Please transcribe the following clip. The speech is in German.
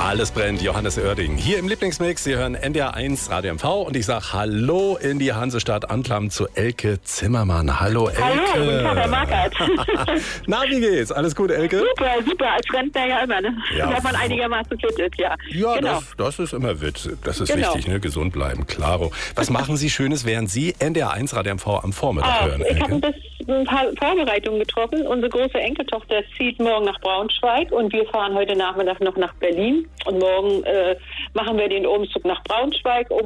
Alles brennt, Johannes Oerding. Hier im Lieblingsmix, Sie hören NDR 1 Radio MV und ich sage Hallo in die Hansestadt Anklam zu Elke Zimmermann. Hallo Elke. Hallo, guten Tag, Herr Markert. Na, wie geht's? Alles gut, Elke? Super, als Rentner ja immer, ne? Ja, wenn man einigermaßen fit ist, ja. Ja, genau. das ist immer Witz. Das ist wichtig, ne? Gesund bleiben, klaro. Was machen Sie Schönes, während Sie NDR 1 Radio MV am Vormittag hören, Ich Elke? habe ein paar Vorbereitungen getroffen. Unsere große Enkeltochter zieht morgen nach Braunschweig und wir fahren heute Nachmittag noch nach Berlin. Und morgen machen wir den Umzug nach Braunschweig, um